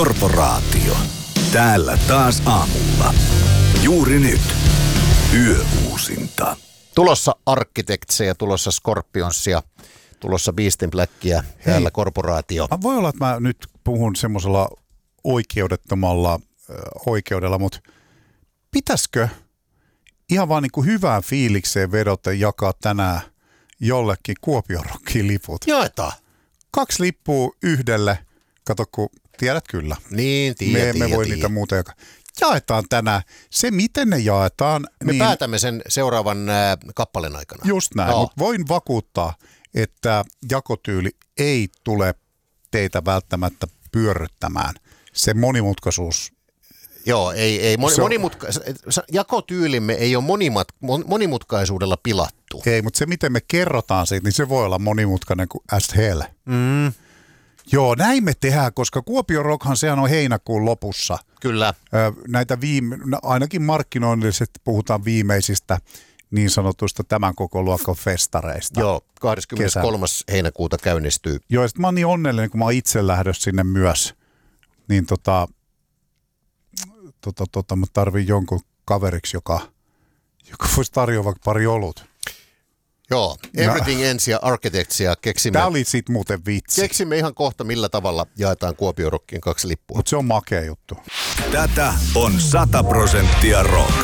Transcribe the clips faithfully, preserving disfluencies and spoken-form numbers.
Korporaatio. Täällä taas aamulla. Juuri nyt. Yöuusinta. Tulossa Arkkitektseja, tulossa Scorpionsia, tulossa Beast in Blackia, täällä Korporaatio. Voi olla, että mä nyt puhun semmoisella oikeudettomalla ö, oikeudella, mutta pitäisikö ihan vaan niin kuin hyvään fiilikseen vedota jakaa tänään jollekin Kuopion Rockin liput? Jaetaan. Kaksi lippua yhdelle. Kato, kun tiedät kyllä. Niin, tiedä, Me emme tiedä, voi tiedä. niitä muuta jakaa. Jaetaan tänään. Se, miten ne jaetaan. Me niin päätämme sen seuraavan äh, kappaleen aikana. Just näin, no. mutta voin vakuuttaa, että jakotyyli ei tule teitä välttämättä pyörryttämään. Se monimutkaisuus. Joo, ei, ei. Mon, Se on- monimutka- jakotyylimme ei ole monimat, mon, monimutkaisuudella pilattu. Ei, mutta se, miten me kerrotaan siitä, niin se voi olla monimutkainen kuin as hell. Mm, Joo, näin me tehdään, koska Kuopion Rockhan sehän on heinäkuun lopussa. kyllä. Ö, Näitä viime, no ainakin markkinoinnillisesti puhutaan viimeisistä niin sanotuista tämän koko luokan festareista. Joo, kahdeskymmeneskolmas heinäkuuta käynnistyy. Joo, ja sit mä oon niin onnellinen, kun mä oon itse lähdössä sinne myös, niin tota, tota, tota mä tarvin jonkun kaveriksi, joka, joka voisi tarjoa vaikka pari olut. Joo, Everything Ends ja Arkkitektsia keksimme. Tää oli sit muuten vitsi, Keksimme ihan kohta, millä tavalla jaetaan Kuopion Rockin kaksi lippua. mutta se on makea juttu. Tätä on sata prosenttia rock.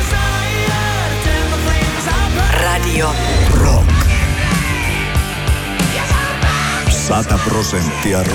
Radio Rock. Sata prosenttia